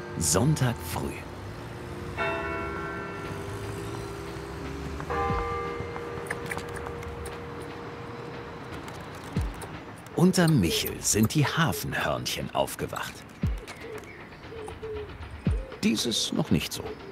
Sonntag früh. Unter Michel sind die Hafenhörnchen aufgewacht. Dieses noch nicht so.